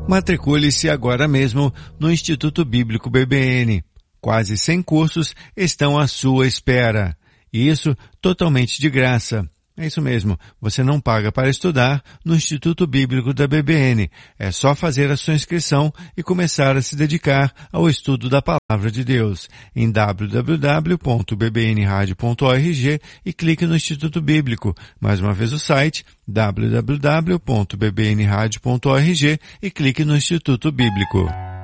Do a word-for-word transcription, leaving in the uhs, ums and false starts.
Matricule-se agora mesmo no Instituto Bíblico B B N. Quase cem cursos estão à sua espera. E isso totalmente de graça. É isso mesmo, você não paga para estudar no Instituto Bíblico da B B N. É só fazer a sua inscrição e começar a se dedicar ao estudo da Palavra de Deus. Em w w w ponto b b n radio ponto org e clique no Instituto Bíblico. Mais uma vez o site w w w ponto b b n radio ponto org e clique no Instituto Bíblico.